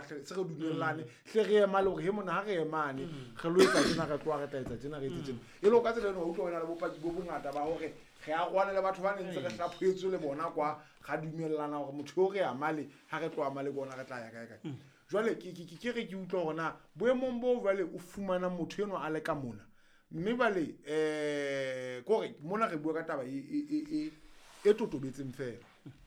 se re dumellane hle re ema le hore he mona ha re emane re lo etsa tsena re tloa re tla etsa tsena re etsa tsena e lo ka tsela no utlwa wena le bopaki bo bongata ba hore re a rwana le batho ba nentse re hlaphoetswe le bona kwa ga dumellana hore motho o re amale ha re tloa amale bona re tla ya kae jwale ke re ke utlwa hore na boemong bo jwale o fumana motho eno a le ka mona mme bale kore mona re bua ka taba e totobetseng fela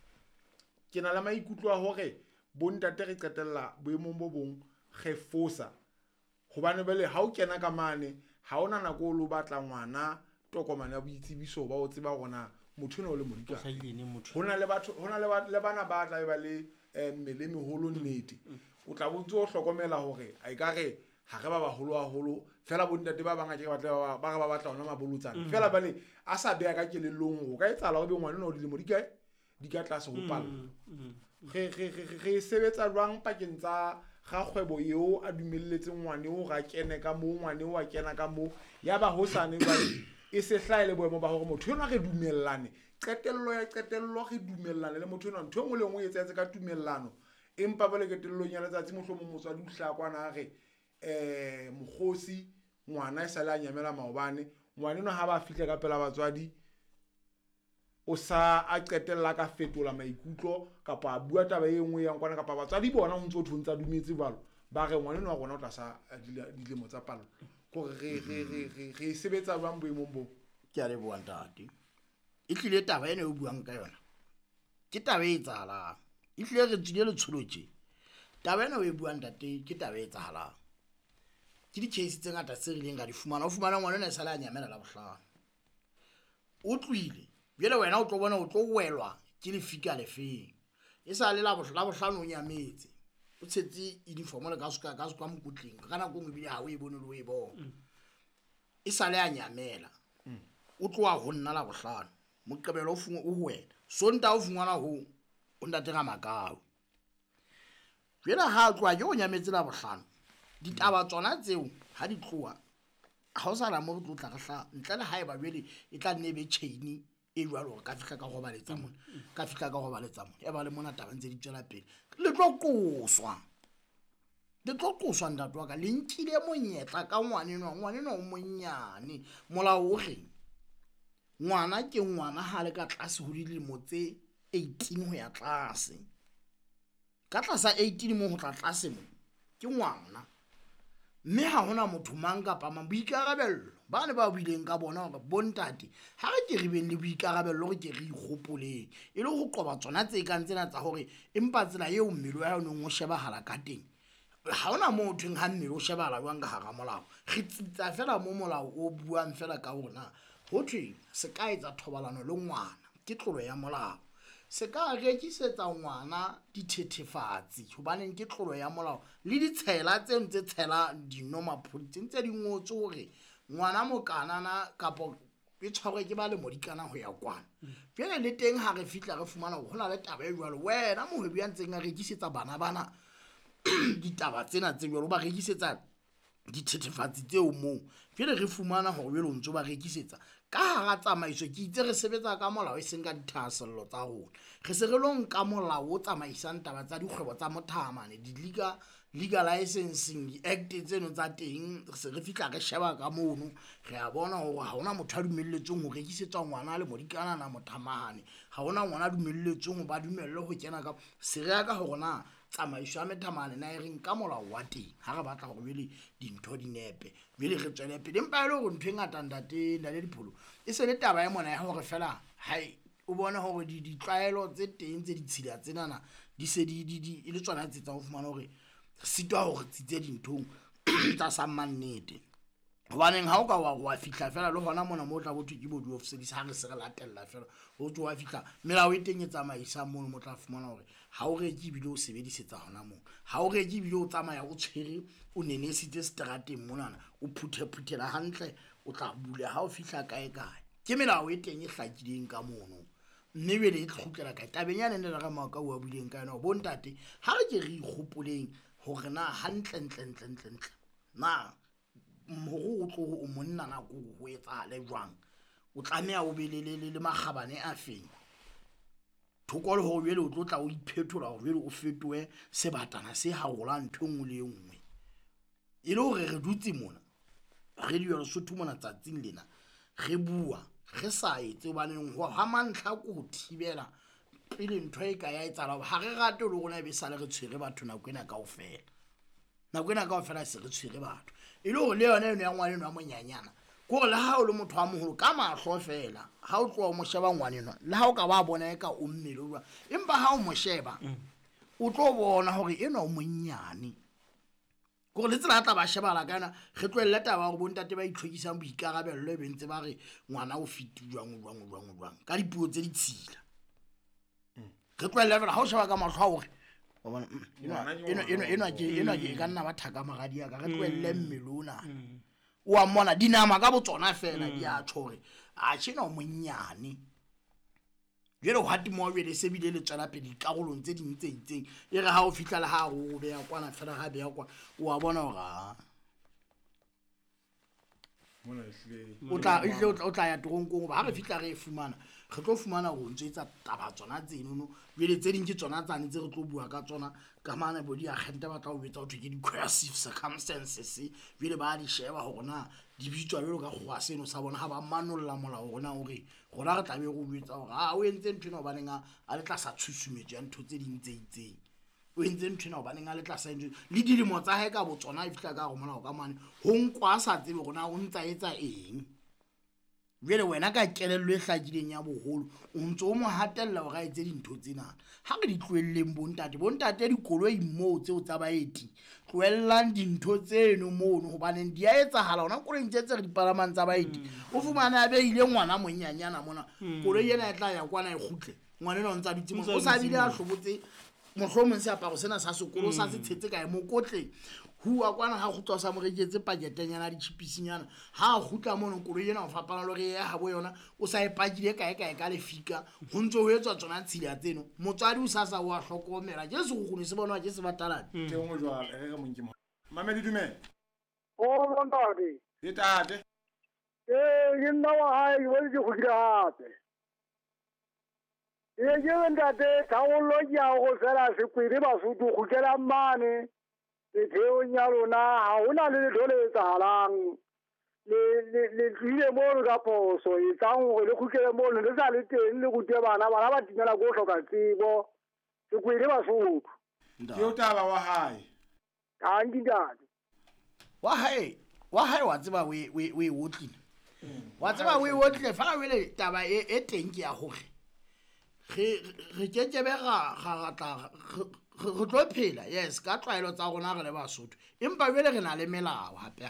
ke na le maikutlo a hore bontate re qetella boemong bo bong ge fosa hobane bale ha o kena ka mane ha ona nako o lo batla ngwana tokomane ya boitsebiso ba o tseba gona motho no le modika hona le batho hona le bana ba tla ba le mmele meholo nnete o tla botse o hlokomela hore a ikare ha re ba baholo haholo fela bontate ba banga ke batla ba ba batla ona mabolotsana fela bale a sa beya ka kelellong o ka etsala go be ngwana no le modika di ka tlase go palla re sebetsa jwang pakeng tsa ga kgwebo eo a dumelletseng ngwane o ga kene ka mo ngwane o a kena ka mo ya ba hosane ba e se hlaile boemo ba hore motho yona re dumellane qetello re dumellane le motho yona ntho engwe le engwe e etsetse ka tumellano empa bale ketellong ya letsatsi mohlomong motswadi uhlakwana re mokgosi ngwana e sala nyamela maobane ngwane no ha ba fihle ka pela batswadi o sa a qetella ka fetola maikutlo kapa bua taba e nngwe yang kwana kapa batswadi bona ho ntso thuntsa dumetse balo ba re ngwane no wa rona o tla sa dilemo tsa palo gore re sebetsa jwang boemong bo ke a le bua ntate e tlile taba ene o buang ka yona ke taba e tsahalang e tlile re tsile le tsholoje taba ene o e buang ntate ke taba e tsahalang ke di case tse ngata se rileng ga di fumana o fumana ngwana ne sala nyamela la bohlano o tlwile bjele wena o tlo bona o tlo welwa ke lefika le feng e sa le la bohlano o nyametse o tshetse uniform le ka ska mokutleng kana go ngwe bile ha o e bone le o e bona e sa le a nyamela o tloa ho nna la bohlano moqebelo o fungwa o wena sonta o fungwana ho o ntate ga makao bjele ha tloa ke o nyametse la bohlano ditaba tsona tseo ha di tloa ha o sa la mo tlo tla gahla ntle le haeba bjele e tla nebe chain e jwalo ka fihla ka go baletsa mona ka fihla ka go baletsa mona e ba le mona taba ntse di tswela pele le tlo qoswa ndatwa ka le nkile monyetla ka ngwane no monyane molao o re ngwana ke ngwana ha le ka tlase ho dilemo tse 18 ho ya tlase ka tlasa 18 mo ho tla tlase mo ke ngwana mme ha hona motho mang kapa mang boikarabello ba ne ba buileng ka bona hore bontate ha re ke re beng le boikarabello re ke re ikgopoleng e le go qoba tsona tse kang tsena tsa hore empa tsela eo mmelo ya yona o shebahala ka teng ha hona motho ha mmelo o shebahala jwang ka hara molao re tsitsa fela mo molao o buang fela ka hona ho thwe se ka etsa thobalano le ngwana ke tlolo ya molao se ka rekisetsa ngwana dithethefatsi hobaneng ke tlolo ya molao le ditshela tse ntse tshela dinomaphodi tse di ngotse hore ngwana mokanana kapo e tshwarwe ke ba le modikana ho ya kwana pele le teng ha re fitla re fumana hona le taba e jwalo wena mohwebi ya ntseng a rekisetsa bana ditaba tsena tse jwalo ba rekisetsa dithethefatsi tseo moo pele re fumana hore jwalo ntse ba rekisetsa ka hara tsamaiso ke itse re sebetsa ka molao e seng ka dithasello tsa rona re se re lo nka molao o tsamaisang taba tsa dikgwebo tsa mothamane legal licensing act tseno tsa teng se re fitla re sheba ka mono re a bona hore ha hona motho a dumelletsweng ho rekisetsa ngwana le modikana na mothamane ha hona ngwana a dumelletsweng ho ba dumelle ho kena ka se re ya ka hore na tsamaiso ya methamane na e reng ka molao wa teng ha re batla go bele dintho di nepe bele re tswele pele empa ile go ntho e ngata ntate nna le dipholo e se le taba ya mona ya hore fela hai o bona hore di tlaelo tse teng tse di tshila tsenana di se di ile tsona tse tsa ho fumana hore sitwa hore tsitse dinthong tsa samannete hobaneng ha o ka wa fihla fela le hona mona mo tla botho ke bodi office ha re se re latella fela ho tswa wa fihla melao e teng e tsamaisa mo mo tla fumana hore ha o reke bile o sebedisetsa hona mo ha o reke bile o tsamaya o tshwere o nenesitse strateng monana o phuthela hantle o tla bula ha o fihla kae ke melao e teng e hlakileng ka mono mme be le tlhokela ka tabenyane ne re ma ka wa buleng ka yona bontate ha re ke re ikgopoleng hore na hantle na mo go o monna na go ho etsa le jwang o tlamea o be le magabane a feng thoko le ho jwale o tlo tla o iphethola ho jwale o fetoe sebatana se harola ntho engwe le engwe e le hore re dutse mona radio Lesotho mona tsatsing lena re bua re sa etse baneng ho ha mantlha ko ho thibela pele ntho e ka ya etsala ha re rate le rona be sale re tshwere batho nako ena kaofela se re tshwere batho e le hore le yona eno ya ngwane no a monyanyana go le ha o le motho wa moholo ka mahlo fela ha o tloa mo sheba ngwane no le ha o ka ba bona e ka o mmele lwa empa ha o mo sheba o tlo bona hore eno o monyane go le tsela tla ba shebala kana re tloella taba go bontate ba itlhokisang boikarabello e bentse ba re ngwana o fiti jwang ka dipuo tse ditshila re tloella fela ha o sheba ka mahlo hore wa bona eno ke ka nna ba thaka magadi ya ka re tloelle mmelona wa mona dinama ka botsona fela di a tshore a tshena o monyane jere ho hatimo wa bele se bile le tsana pedi karolong tse ding tse itseng e re ha o fihla le ha o be ya kwana fela ha be ya kwa wa bona hore o tla ya toronkong ba ha re fihla re e fumana re tlo fumana go ntse tsa taba tsona tseno bile tse ding ke tsona tsane tse re tlo bua ka tsona ka mana bodi a khanta ba tla o betsa o thwe ke di coercive circumstances bile ba di sheba hona di bitswa belo ka go seno sa bona ha ba manolla molao gona hore gona re tlabe go betsa hore o entse ntwe no ba lenga a le tla sa tshusumetse ya ntho tse ding tse itseng o entse ntwe no ba lenga le tla sa ntwe le dilemo tsa hae ka botsona e fitla ka go molao ka mane ho nkwa sa tsebe gona o ntsa etsa eng jwale wena ka kelello e hlakileng ya boholo o ntse o mo hatella hore a etse dintho tsena ha re di tloelleng bontate dikoloi moo tseo tsa baeti tloellang dintho tseno mono hobaneng di a etsahala hona koloi tse re dipalamang tsa baeti o fumana a beile ngwana monyanyana mona koloi ena e tla ya kwana e kgutle ngwana ena o ntsa dutse mo o sa bile a hlobotse mohlomong seaparo sena sa sekolo sa se tshetse ka mokotleng hua kwana ha go tswa sa mo reketse paketenyana di chipisinyana ha gutla mono koloi ena o fapana le re ya ha bo yona o sa e pakile kae ka lefika ho ntse ho etswa tsona tshila tseno motswadi o sa wa hlokomela je se go gone se bona ke se batalane ke ngwe jwale re ka monki mo mamedi dumela o montate e tate ke nna wa hae o di go dira hape ye ntate thaollo ya go sela se kwere Basotho go kela mane le theo nya lona ha hona le dole tsa halang le tlile mo ga poso e tsang go le khukele mo le sa le teng le go tie bana ba dinela go hloka tsebo se kwere Basotho ke o taba wa hae a ndidade wa hae wa tseba we wotlile wa tseba we wotlile fa wele taba e teng ke ya hore re kekebe ga tla go tlo phela yes ka tlwaelo tsa rona re le Basotho empa bele re na le melao hape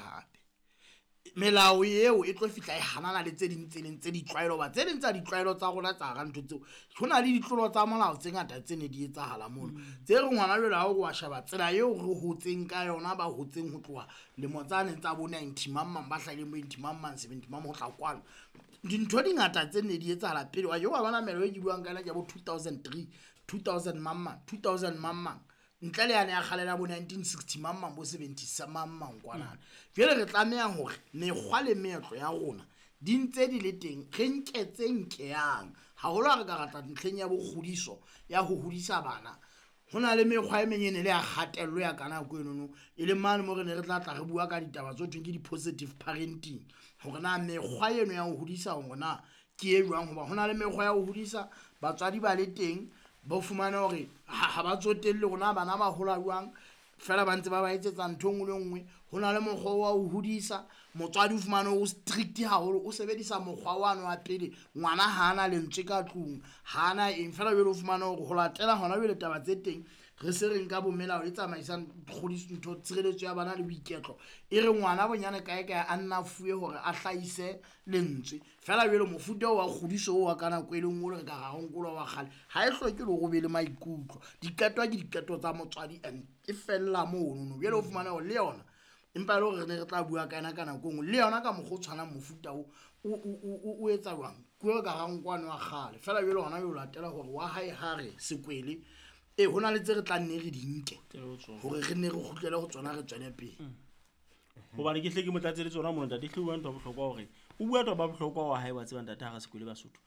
melao eo e tlo fitla e hanana le tse ding tse di tlwaelo ba tse ding tsa di tlwaelo tsa rona tsa ga ntho tseo hona le ditlolo tsa molao tse ngata tse ne di etsahala mono tse re ngwana jwale ha o wa shaba tsela eo re hotseng ka yona ba hotseng ho tloha le motsane tsa bo 90 mamma ba hlale mo 90 mamma 70 mamma ho tla kwana dintho di ngata tse ne di etsahala pele wa yo wa bana melao e di buang ka nna ke bo 2003 2000 mamma ntle le yana ya khalela bo 1960 mamma bo 70 mamma kwana jwale re tlameha hore mekgwa le meetlo ya rona di ntse di le teng re nketse yang ha ho la re ka rata ntlheng ya bogodiso ya ho hodisa bana hona le mekgwa e menyene le ya khatello ya kana go enono e le mane mo re ne re tla re bua ka ditaba tso tweng ke di positive parenting hore na mekgwa eno ya ho hodisa ngwana ke e jwang hoba hona le mekgwa ya ho hodisa batswadi ba le teng ba fumana hore ha ba tsotelle rona bana ba hola jwang fela ba ntse ba etsetsa ntho ngwe le ngwe hona le mokgwa wa ho hodisa motswadi o fumana o strict haholo o sebedisa mokgwa wana wa pele ngwana hana le ntse ka tlung hana eng fela bele o fumana hore ho latela hona bele taba tse teng re se reng ka bomelao le tsamaisang kgodiso ntho tshireletso ya bana le boiketlo e re ngwana bonyane kae a nna fuwe hore a hlaise lentswe fela bele mofuta wa kgodiso wa kana go eleng gore ka ga ngolo wa khale ha e hloke le go be le maikutlo diketwa ke diketo tsa motswadi and e fella mo no bele o fumana le yona empa le gore re tla bua kana go ngwe le yona ka mogho tshwana mofuta o etsa jwang go ka ga ngwana wa khale fela bele hona yo latela gore wa hae hare sekwele hona le tse re tla nne re dinke hore re ne re khutlele go tsona re tswele pele hoba ke hle ke motlatse le tsona mona ntate hle bua ntwa bohlokwa hore o bua ntwa ba bohlokwa wa hae wa tseba ntate ha ga sekwele Basotho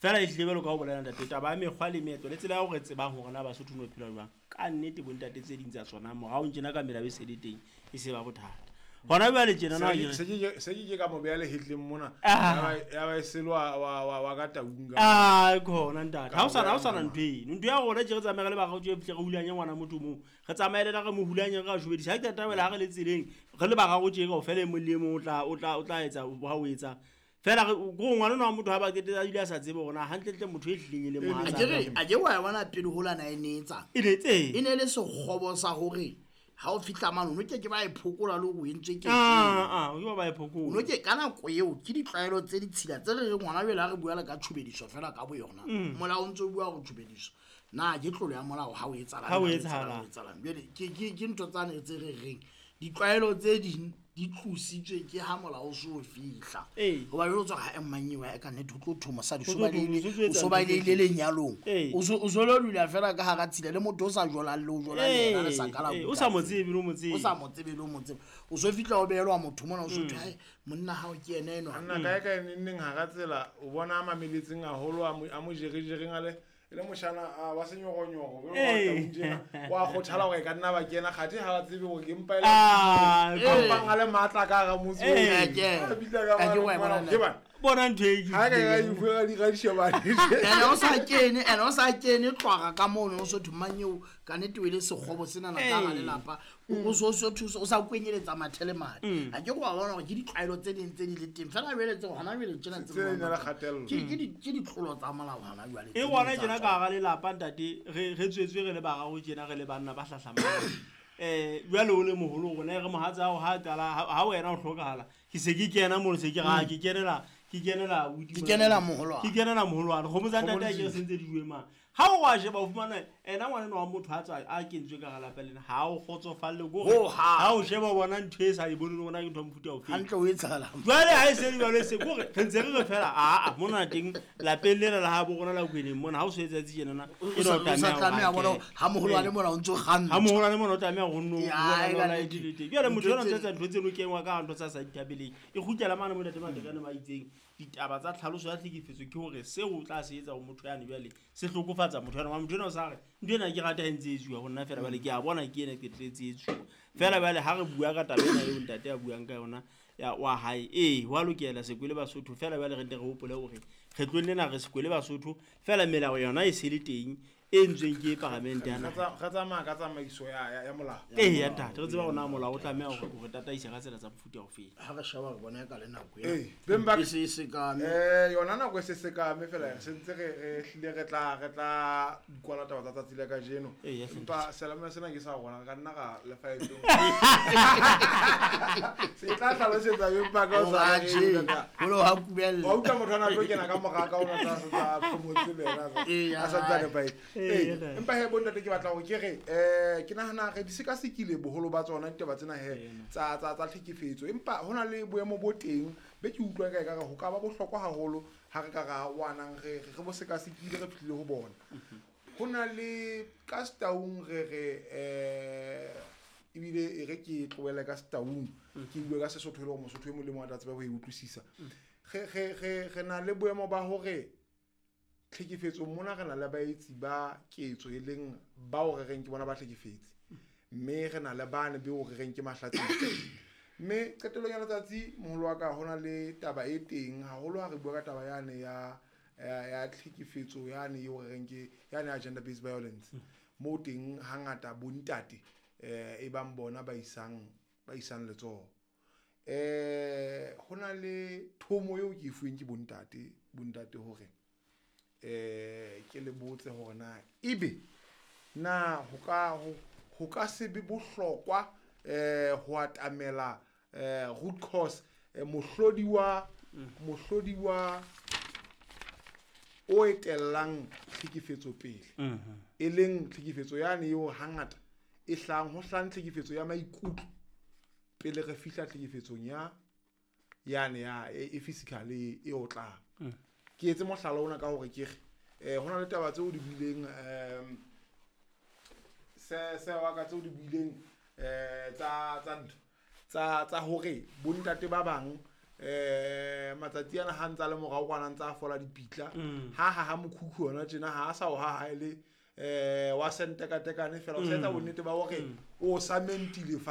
fela e hlebelo ka ho bolela ntate taba ya mekgwa le meetlo le tsela ya gore tsebang hore na Basotho no phela jwang ka nnete bontate tse ding tsa tsona morao tjena ka mela be se le teng e se ba bothata gona ba le tjena na se ke ka mo bea le hitleng mona ya ba selwa wa ka taunga khona ntate ha o sana ntwe ya gona je re tsamaya le ba ga tjwe fihle re hulanya ngwana motho mo re tsamaela ga mo hulanya ga jubedisa ha ke tatabela ga le tseleng re le ba ga go tje ka o fela mo le mo o tla etsa ha o etsa fela go ngwana no motho ha ba ketela ile a sa tsebe gona hantle motho e hlileng le mo a je wa bona pele holana e netsa e ne le seghobo sa hore ha o fitla mano no ke ba iphokola le go entse ke o ba iphokola no ke kana go eo ke ditlwaelo tse di tshila tse re ngwana bela re bua le ka tshubediso fela ka bo yona mola o ntse o bua go tshubediso na je tlolo ya molao ha o etsala bele ke ntwe tsane tse re reng ditlwaelo tse ding di tlositswe ke ha molao so fihla go ba yo tswa ga emmanyiwa ka ne tlo thoma sa di so ba ile lenyalong o so lo lula fela ka ga gatsile le motho o sa jola le o jola le sa kala o sa motsebe le o motsebe o so fitla o beelwa motho mona o so thai monna ha o ke ene eno nna ka neng ga gatsela o bona mameletseng a holo a mo jereng ale le moshana wa senyogonyogo wa go thala go ka nna ba kena gate ha ba tsebe go ke mpa ile ba le matla ka ga motse bona ntwe ha ka e bua di ga di shebane o sa kene tloga ka mono o so thumanyeo ka netwele seghobo sena na ka ga le lapa o so thusa o sa kwenyeletsa mathelemane a ke go bona gore ke ditlwaelo tse ding tse di le teng fela bele tse gona bele tsena tse ne la kgatello ke ditlolo tsa molao hana jwale e gona jena ka ga le lapa ntate re tswetswe re le ba ga go jena re le banna ba hlahlamana jwale o le moholo gona re mohatsa o ha tala ha wena o hlokala ke se ke kena mo se ke ga ke kenela moholwane go motsa ntate ke sentse di jwe mang ha o wa sheba o fumana ena ngwana no wa motho a tswa a kentswe ka galapa lena ha o khotsofalle go ha o sheba bona ntwe e sa e bone bona ke ntho mfuta o fela hantle o etsala jwale ha e se le se go re ntse re fela mona teng la pellela la ha bo gona la kwene mona ha o se etsa tsena na e no tamea bona ha moholwane mona o ntse ganna ha moholwane mona o tamea go nno bona e dilete jwale motho ona tsa ntho tse no kenwa ka ntho tsa sa ditabeleng e khutlela mana mo tatema tekane ba itseng ditaba tsa tlhaloso ya tlhekefetso ke hore se o tla se etsa go motho yana jwale se hlokofatsa motho yana motho yana o sa re ntwena ke rata entse etsuwa go nna fela bale ke a bona ke ene ke tletse etsuwa fela bale ha re bua ka tabena eo ntate a buang ka yona ya wa hae wa lokela sekwele Basotho fela bale re nte re hopole hore re tlwelle na re sekwele Basotho fela melao yona e se le teng e ntsweng ke parlamente yana ga tsamaya ka tsamaiso ya molao ya ntate re tseba gona molao o tlamea gore tataisa ka tsela tsa mofuta o fela ha re shaba re bona ka le nako bemba e se sekame yona nako e se sekame fela se ntse re hlile re tla kwala taba tsa tsatsi le ka jeno empa selama sena ke sa gona ka nna ga le faetso se tla tlhalosetsa bemba ka o sa go ha kubella wa utlwa motho ana tlo kena ka mogaka o na tsa promotse bena a sa tsane pai empa he bontate ke batla go ke re ke nahana re di seka sekile boholo ba tsona ditaba tsena he tsa tlhekefetso empa hona le boemo bo teng be ke utlwa ka go ka ba bohlokwa haholo ha re ka ga wanang re bo seka sekile re fihlile ho bona hona le ka Staung re ebile re ke tloela ka Staung ke bua ka Sesotho le go Mosotho e molemo a tla tseba go e utlwisisa ge na le boemo ba hore tlhekefetso mona re na le baetsi ba ketso e leng ba o re reng ke bona ba tlhekefetsi mme re na le bana be o re reng ke mahlatsipa mme qetelong ya letsatsi moholo wa ka hona le taba e teng haholo ha re bua ka taba yane ya tlhekefetso yane e o re reng ke yane ya gender based violence mo teng hangata bontate e bang bona ba isang letsoho hona le thomo eo ke fueng ke bontate hore ke le botse hore na ebe na ho ka se be bohlokwa ho atamela root cause mohlodi wa o etellang tlhekefetso pele e leng tlhekefetso yane eo hangata e hlang tlhekefetso ya maikutlo pele re fihla tlhekefetsong yane ya e physical e o tlang ke etse mohlala ona ka hore ke hona le taba tseo di buileng se wa ka tseo di buileng tsa hore bontate ba bang matsatsi ana ha ntsa le morao kwana ntsa fola dipitla ha mokhukhu ona tjena ha sa o ha ile wa senteka tekane fela o setsa bonnete ba hore o samentile